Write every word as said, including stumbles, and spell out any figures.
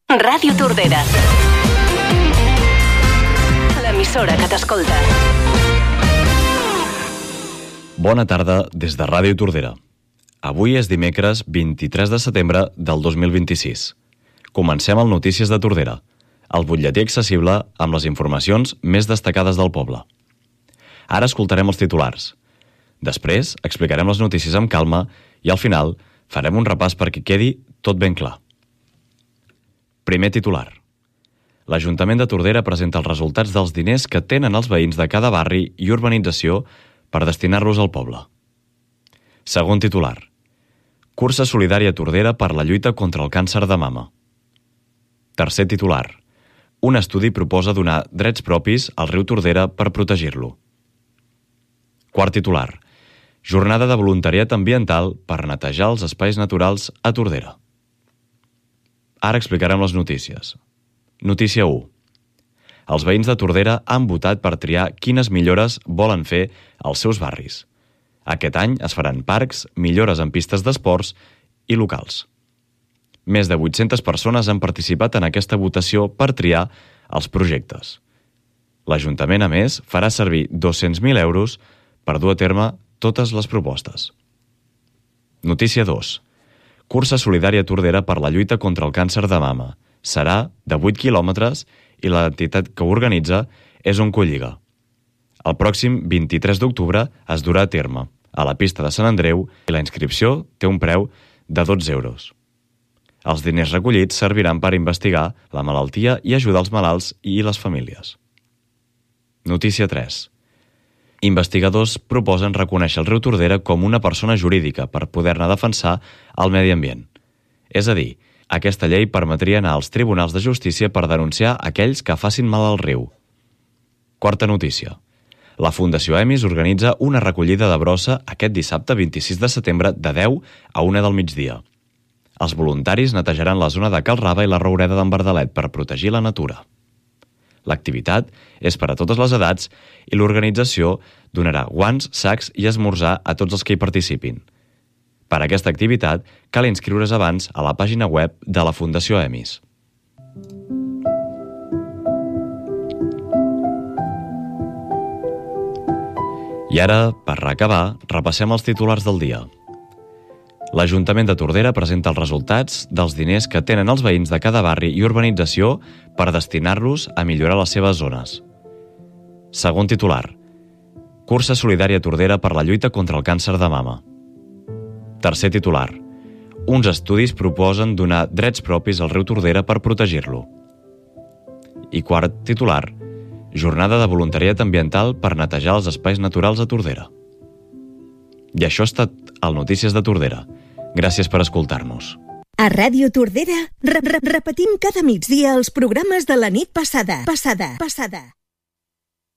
Ràdio Tordera, l'emissora que t'escolta. Bona tarda des de Ràdio Tordera. Avui és dimecres vint-i-tres de setembre del dos mil vint-i-sis. Comencem el Notícies de Tordera, el butlletí accessible amb les informacions més destacades del poble. Ara escoltarem els titulars. Després explicarem les notícies amb calma i al final farem un repàs perquè quedi tot ben clar. Primer titular. L'Ajuntament de Tordera presenta els resultats dels diners que tenen els veïns de cada barri i urbanització per destinar-los al poble. Segon titular. Cursa solidària Tordera per la lluita contra el càncer de mama. Tercer titular. Un estudi proposa donar drets propis al riu Tordera per protegir-lo. Quart titular. Jornada de voluntariat ambiental per netejar els espais naturals a Tordera. Ara explicarem les notícies. Notícia u. Els veïns de Tordera han votat per triar quines millores volen fer als seus barris. Aquest any es faran parcs, millores en pistes d'esports i locals. Més de vuit-centes persones han participat en aquesta votació per triar els projectes. L'Ajuntament, a més, farà servir dos-cents mil euros per dur a terme totes les propostes. Notícia dos. Cursa solidària Tordera per la lluita contra el càncer de mama. Serà de vuit quilòmetres i l'entitat que ho organitza és Oncolliga. El pròxim vint-i-tres d'octubre es durà a terme, a la pista de Sant Andreu, i la inscripció té un preu de dotze euros. Els diners recollits serviran per investigar la malaltia i ajudar els malalts i les famílies. Notícia tres. Investigadors proposen reconèixer el riu Tordera com una persona jurídica per poder-ne defensar el medi ambient. És a dir, aquesta llei permetria anar als tribunals de justícia per denunciar aquells que facin mal al riu. Quarta notícia. La Fundació EMIS organitza una recollida de brossa aquest dissabte vint-i-sis de setembre de deu a una del migdia. Els voluntaris netejaran la zona de Cal Rava i la Roureda d'en Verdalet per protegir la natura. L'activitat és per a totes les edats i l'organització donarà guants, sacs i esmorzar a tots els que hi participin. Per a aquesta activitat cal inscriure's abans a la pàgina web de la Fundació EMIS. I ara, per acabar, repassem els titulars del dia. L'Ajuntament de Tordera presenta els resultats dels diners que tenen els veïns de cada barri i urbanització per destinar-los a millorar les seves zones. Segon titular. Cursa solidària Tordera per la lluita contra el càncer de mama. Tercer titular. Uns estudis proposen donar drets propis al riu Tordera per protegir-lo. I quart titular. Jornada de voluntariat ambiental per netejar els espais naturals a Tordera. I això ha estat el Notícies de Tordera. Gràcies per escoltar-nos. A Ràdio Tordera re re repetim cada migdia els programes de la nit passada. Passada. Passada.